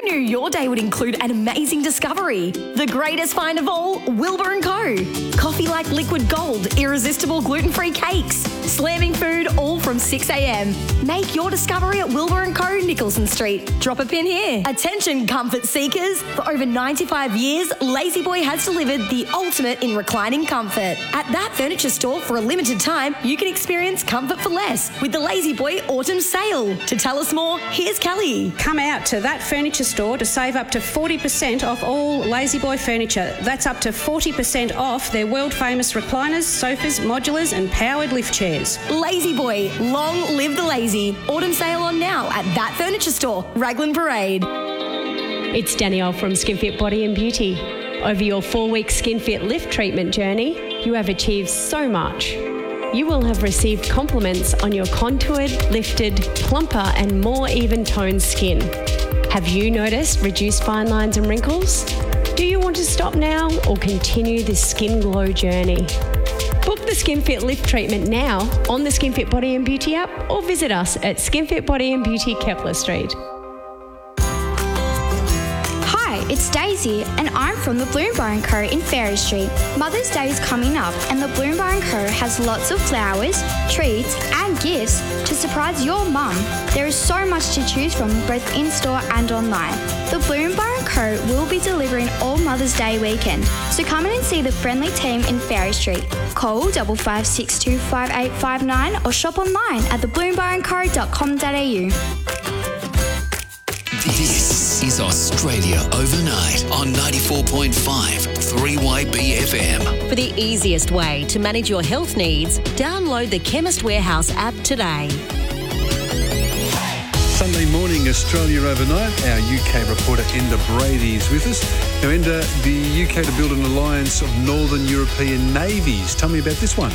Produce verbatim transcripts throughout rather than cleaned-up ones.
knew your day would include an amazing discovery? The greatest find of all, Wilbur and Co. Coffee like liquid gold, irresistible gluten-free cakes, slamming food all from six a.m. Make your discovery at Wilbur and Co. Nicholson Street. Drop a pin here. Attention comfort seekers. For over ninety-five years, Lazy Boy has delivered the ultimate in reclining comfort. At that furniture store for a limited time, you can experience comfort for less with the Lazy Boy Autumn Sale. To tell us more, here's Kelly. Come out to that furniture store to save up to forty percent off all Lazy Boy furniture. That's up to forty percent off their world-famous recliners, sofas, modulars and powered lift chairs. Lazy Boy, long live the lazy. Autumn sale on now at that furniture store, Raglan Parade. It's Danielle from SkinFit Body and Beauty. Over your four-week SkinFit lift treatment journey, you have achieved so much. You will have received compliments on your contoured, lifted, plumper and more even-toned skin. Have you noticed reduced fine lines and wrinkles? Do you want to stop now or continue this skin glow journey? Book the SkinFit lift treatment now on the SkinFit Body and Beauty app or visit us at SkinFit Body and Beauty, Kepler Street. It's Daisy and I'm from the Bloom Bar and Co in Ferry Street. Mother's Day is coming up and the Bloom Bar and Co has lots of flowers, treats and gifts to surprise your mum. There is so much to choose from both in-store and online. The Bloom Bar and Co will be delivering all Mother's Day weekend, so come in and see the friendly team in Ferry Street. Call five five six two five eight five nine or shop online at the bloom bar and co dot com dot a u. This is Australia Overnight on ninety-four point five three Y B F M. For the easiest way to manage your health needs, download the Chemist Warehouse app today. Sunday morning, Australia Overnight. Our U K reporter Enda Brady is with us. Now, Enda, the U K to build an alliance of Northern European navies. Tell me about this one.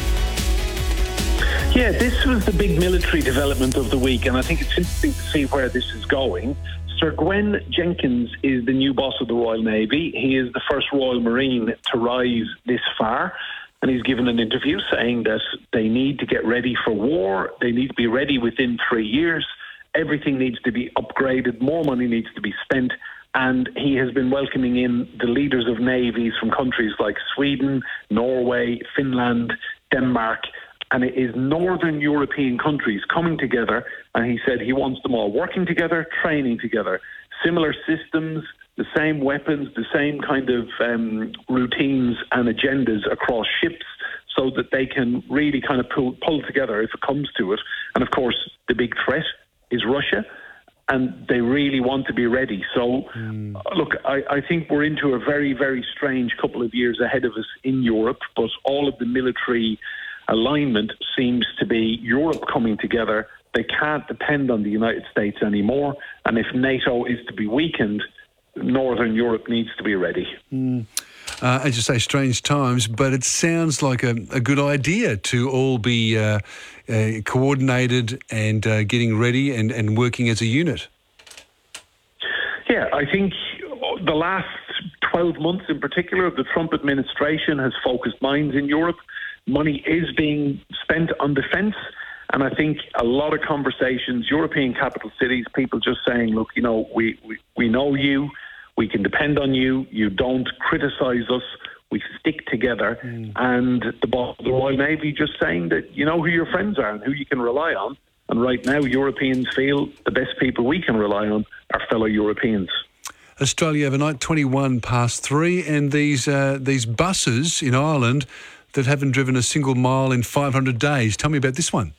Yeah, this was the big military development of the week, and I think it's interesting to see where this is going. Sir Gwen Jenkins is the new boss of the Royal Navy. He is the first Royal Marine to rise this far, and he's given an interview saying that they need to get ready for war. They need to be ready within three years. Everything needs to be upgraded. More money needs to be spent. And he has been welcoming in the leaders of navies from countries like Sweden, Norway, Finland, Denmark. And it is Northern European countries coming together, and he said he wants them all working together, training together, similar systems, the same weapons, the same kind of um, routines and agendas across ships so that they can really kind of pull, pull together if it comes to it. And of course, the big threat is Russia, and they really want to be ready. So, mm. look, I, I think we're into a very, very strange couple of years ahead of us in Europe, but all of the military alignment seems to be Europe coming together. They can't depend on the United States anymore. And if NATO is to be weakened, Northern Europe needs to be ready. Mm. Uh, as you say, strange times, but it sounds like a, a good idea to all be uh, uh, coordinated and uh, getting ready and, and working as a unit. Yeah, I think the last twelve months in particular of the Trump administration has focused minds in Europe. Money is being spent on defence, and I think a lot of conversations, European capital cities, people just saying, look, you know, we, we, we know you, we can depend on you, you don't criticise us, we stick together. Mm. And the, the Royal Navy just saying that you know who your friends are and who you can rely on. And right now, Europeans feel the best people we can rely on are fellow Europeans. Australia Overnight, twenty-one past three, and these uh, these buses in Ireland that haven't driven a single mile in five hundred days. Tell me about this one.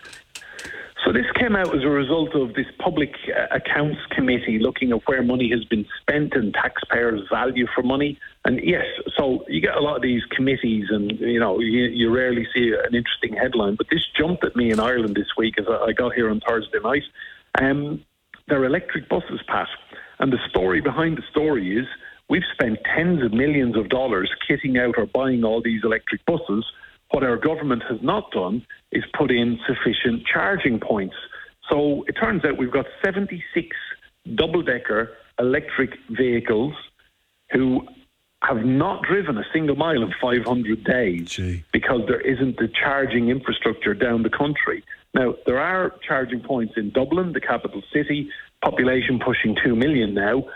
So this came out as a result of this public accounts committee looking at where money has been spent and taxpayers' value for money. And yes, so you get a lot of these committees and, you know, you, you rarely see an interesting headline. But this jumped at me in Ireland this week as I got here on Thursday night. Um, they're electric buses, Pat. And the story behind the story is we've spent tens of millions of dollars kitting out or buying all these electric buses. What our government has not done is put in sufficient charging points. So it turns out we've got seventy-six double-decker electric vehicles who have not driven a single mile in five hundred days Gee. because there isn't the charging infrastructure down the country. Now, there are charging points in Dublin, the capital city, population pushing two million now,